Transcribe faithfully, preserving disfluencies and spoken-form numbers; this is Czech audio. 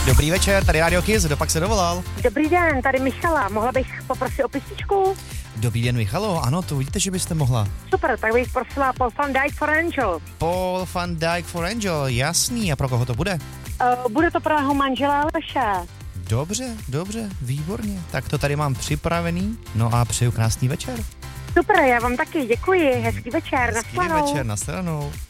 Dobrý večer, tady Radio Kiss, kdo pak se dovolal? Dobrý den, tady Michala, mohla bych poprosit o písničku? Dobrý den, Michalo, ano, to vidíte, že byste mohla. Super, tak bych prosila Paul van Dyk for Angel. Paul van Dyk for Angel, jasný, a pro koho to bude? Uh, bude to pro mého manžela Leša. Dobře, dobře, výborně, tak to tady mám připravený, no a přeju krásný večer. Super, já vám taky děkuji, hezký večer, Hezký nashledanou. večer, nashledanou.